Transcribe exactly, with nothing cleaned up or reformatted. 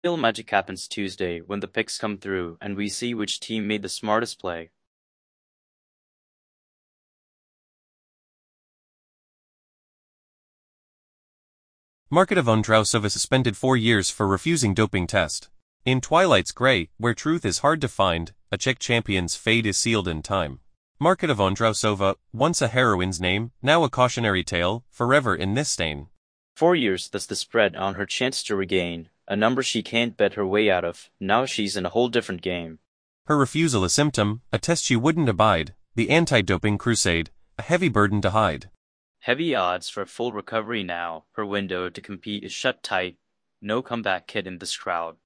Real magic happens Tuesday when the picks come through and we see which team made the smartest play. Marketa Vondrausova suspended four years for refusing doping test. In Twilight's Grey, where truth is hard to find, a Czech champion's fate is sealed in time. Marketa Vondrausova, once a heroine's name, now a cautionary tale, forever in this stain. Four years, that's the spread on her chance to regain, a number she can't bet her way out of. Now she's in a whole different game. Her refusal a symptom, a test she wouldn't abide, the anti-doping crusade, a heavy burden to hide. Heavy odds for full recovery now, her window to compete is shut tight, no comeback kid in this crowd.